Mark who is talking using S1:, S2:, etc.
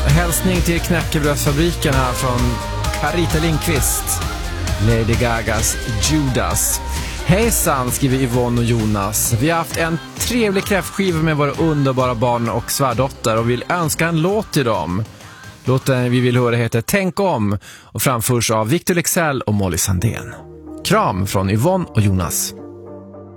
S1: Hälsning till knäckebrödsfabriken här från Carita Lindqvist, Lady Gagas Judas. Hejsan, skriver Yvonne och Jonas. Vi har haft en trevlig kräftskiva med våra underbara barn och svärdotter och vill önska en låt till dem. Låten vi vill höra heter Tänk om och framförs av Victor Lexell och Molly Sandén. Kram från Yvonne och Jonas.